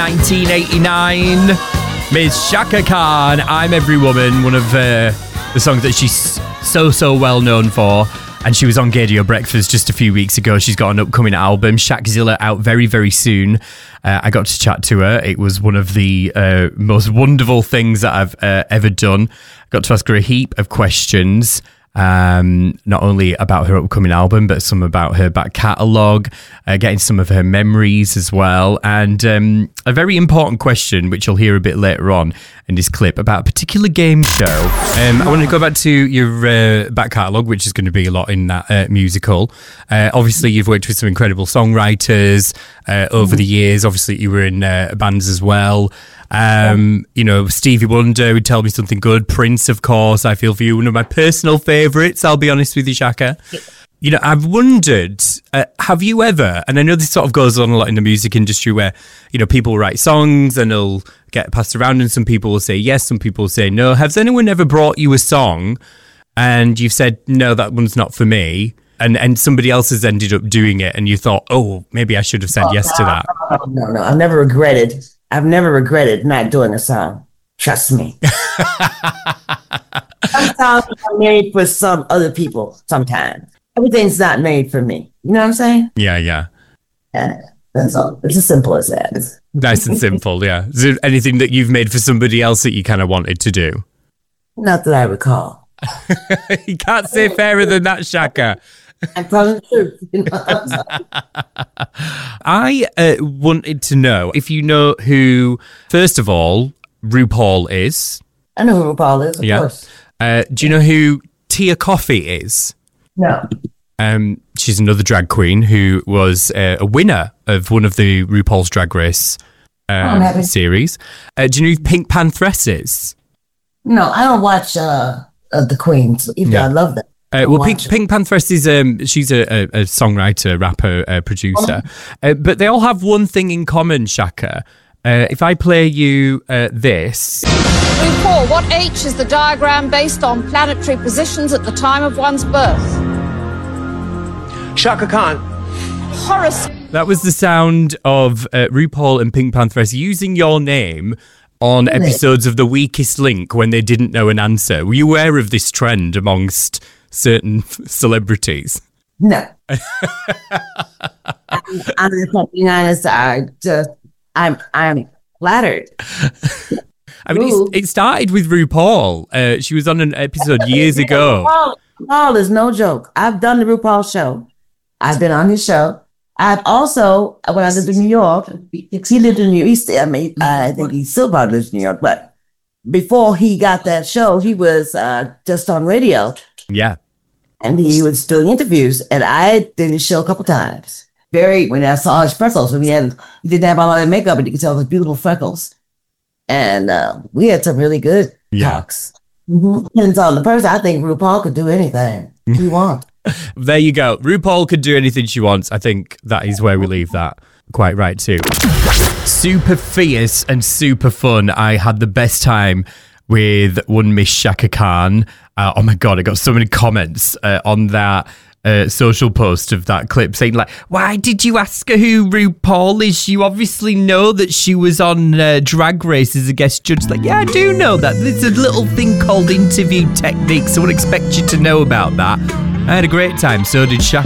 1989, Miss Chaka Khan, I'm Every Woman, one of the songs that she's so well known for. And she was on Gaydio Breakfast just a few weeks ago. She's got an upcoming album, Shakzilla, out very soon. I got to chat to her. It was one of the most wonderful things that I've ever done. I got to ask her a heap of questions. Not only about her upcoming album, but some about her back catalogue, getting some of her memories as well, and a very important question, which you'll hear a bit later on in this clip, about a particular game show. I want to go back to your back catalogue, which is going to be a lot in that musical. Obviously, you've worked with some incredible songwriters over the years. Obviously, you were in bands as well. Stevie Wonder would Tell Me Something Good. Prince, of course, I Feel For You, one of my personal favourites, I'll be honest with you, Chaka. I've wondered, have you ever, and I know this sort of goes on a lot in the music industry where, people write songs and they'll get passed around and some people will say yes, some people will say no. Has anyone ever brought you a song and you've said, no, that one's not for me, and somebody else has ended up doing it and you thought, oh, maybe I should have said yes to that? No, I've never regretted not doing a song. Trust me. Sometimes I'm made for some other people. Sometimes everything's not made for me. You know what I'm saying? Yeah. That's all. It's as simple as that. Nice and simple. Yeah. Is there anything that you've made for somebody else that you kind of wanted to do? Not that I recall. You can't say fairer than that, Chaka. I'm telling the truth. I wanted to know if you know who, first of all, RuPaul is. I know who RuPaul is, of course. Do you know who Tia Kofi is? No. She's another drag queen who was a winner of one of the RuPaul's Drag Race series. Do you know who Pink Pantheress is? No, I don't watch the Queens, even though I love them. Pink Pantheress is she's a songwriter, rapper, producer, but they all have one thing in common, Chaka. If I play you this. RuPaul, what H is the diagram based on planetary positions at the time of one's birth? Chaka Khan. Horus. That was the sound of RuPaul and Pink Pantheress using your name on episodes of The Weakest Link when they didn't know an answer. Were you aware of this trend amongst certain celebrities? No. I'm being honest. I'm flattered. I mean, it started with RuPaul. She was on an episode years ago. RuPaul is no joke. I've done the RuPaul show. I've been on his show. I've also, when I lived in New York, because he lived in New York. I think he still probably lives in New York, but before he got that show, he was just on radio. Yeah. And he was doing interviews, and I did his show a couple times. When I saw his freckles, he didn't have a lot of makeup, but you could tell his beautiful freckles. And we had some really good talks. Mm-hmm. And so the person, I think RuPaul could do anything he wants. There you go. RuPaul could do anything she wants. I think that is where we leave that. Quite right too. Super fierce and super fun. I had the best time with one Miss Chaka Khan. Oh my God, I got so many comments on that social post of that clip saying like, why did you ask her who RuPaul is? You obviously know that she was on Drag Race as a guest judge. Like, yeah, I do know that. There's a little thing called interview techniques. I would expect you to know about that. I had a great time, so did Chaka.